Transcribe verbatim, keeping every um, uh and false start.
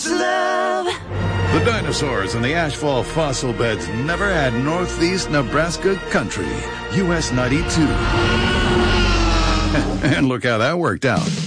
Love. The dinosaurs in the Ashfall fossil beds never had northeast Nebraska country. U S ninety-two. And look how that worked out.